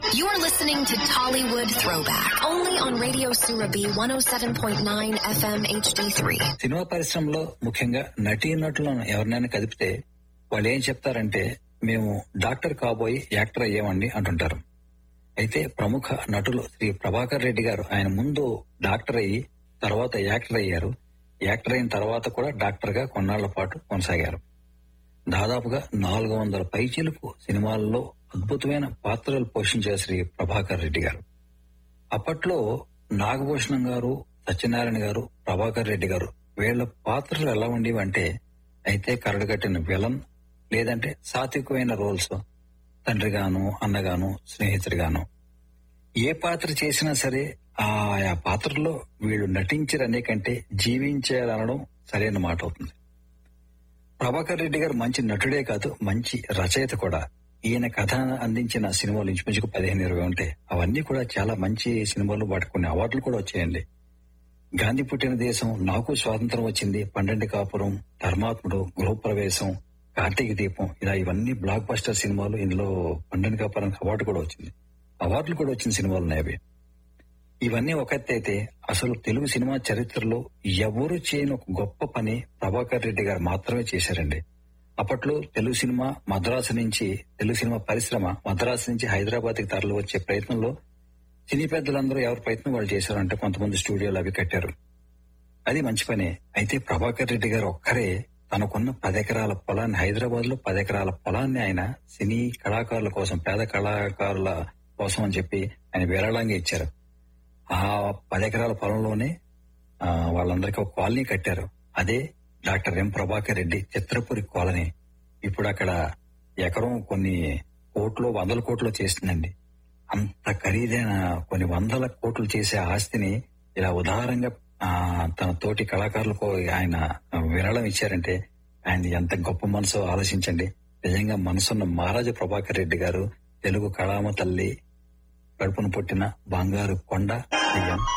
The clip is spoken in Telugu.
You're listening to Tollywood Throwback, only on Radio Surabhi 107.9 FM HD3. Cinema పరిశ్రమలో ముఖ్యంగా నటీనటులను ఎవరినైనా కదిపితే వాళ్ళు ఏం చెప్తారంటే, మేము డాక్టర్ కాబోయి యాక్టర్ అయ్యామండి అంటుంటారు. అయితే ప్రముఖ నటులు శ్రీ ప్రభాకర్ రెడ్డి గారు ఆయన ముందు డాక్టర్ అయ్యి తర్వాత యాక్టర్ అయ్యారు. యాక్టర్ అయిన తర్వాత కూడా డాక్టర్ గా కొన్నాళ్ల పాటు కొనసాగారు. దాదాపుగా 400 పైచిలుకు సినిమాల్లో అద్భుతమైన పాత్రలు పోషించారు శ్రీ ప్రభాకర్ రెడ్డి గారు. అప్పట్లో నాగభూషణం గారు, సత్యనారాయణ గారు, ప్రభాకర్ రెడ్డి గారు వీళ్ల పాత్రలు ఎలా ఉండేవి అంటే, అయితే కరడుగట్టిన విలన్, లేదంటే సాత్వికమైన రోల్స్, తండ్రిగాను, అన్నగాను, స్నేహితుడిగాను. ఏ పాత్ర చేసినా సరే ఆయా పాత్రలో వీళ్ళు నటించరనే కంటే జీవించారనడం సరైన మాట అవుతుంది. ప్రభాకర్ రెడ్డి గారు మంచి నటుడే కాదు, మంచి రచయిత కూడా. ఈయన కథ అందించిన సినిమాలు ఇంచుమించుకు 15-20 ఉంటాయి. అవన్నీ కూడా చాలా మంచి సినిమాలు, వాటికి కొన్ని అవార్డులు కూడా వచ్చాయండి. గాంధీ పుట్టిన దేశం, నాకు స్వాతంత్రం వచ్చింది, పండంటి కాపురం, ధర్మాత్ముడు, గృహప్రవేశం, కార్తీక దీపం, ఇలా ఇవన్నీ బ్లాక్ బస్టర్ సినిమాలు. ఇందులో పండంటి కాపురానికి అవార్డు కూడా వచ్చింది, అవార్డులు కూడా వచ్చిన సినిమాలు ఉన్నాయి అవి. ఇవన్నీ ఒక ఎత్తు అయితే, అసలు తెలుగు సినిమా చరిత్రలో ఎవరు చేయని ఒక గొప్ప పని ప్రభాకర్ రెడ్డి గారు మాత్రమే చేశారండి. అప్పట్లో తెలుగు సినిమా పరిశ్రమ మద్రాసు నుంచి హైదరాబాద్ కి తరలి వచ్చే ప్రయత్నంలో సినీ పెద్దలందరూ ఎవరి ప్రయత్నం వాళ్ళు చేశారంటే కొంతమంది స్టూడియోలు అవి కట్టారు. అది మంచి పనే. అయితే ప్రభాకర్ రెడ్డి గారు ఒక్కరే తనకున్న 10 ఎకరాల పొలాన్ని, హైదరాబాద్ లో 10 ఎకరాల పొలాన్ని ఆయన సినీ కళాకారుల కోసం, పేద కళాకారుల కోసం అని చెప్పి ఆయన విరాళంగా ఇచ్చారు. ఆ 10 ఎకరాల పొలంలోనే వాళ్ళందరికీ ఒక కాలనీ కట్టారు. అదే doctor M Prabhakar Reddy Chitrapuri colony. ఇప్పుడు అక్కడ ఎకరం కొన్ని కోట్లు, 100 కోట్లు చేస్తుందండి. అంత ఖరీదైన కొన్ని 100 కోట్లు చేసే ఆస్తిని ఇలా ఉదారంగా తన తోటి కళాకారులకు ఆయన విరాళం ఇచ్చారంటే ఆయన ఎంత గొప్ప మనసో ఆలోచించండి. నిజంగా మనసున్న మహారాజా ప్రభాకర్ రెడ్డి గారు తెలుగు కళామ తల్లి కడుపును పుట్టిన బంగారు కొండ.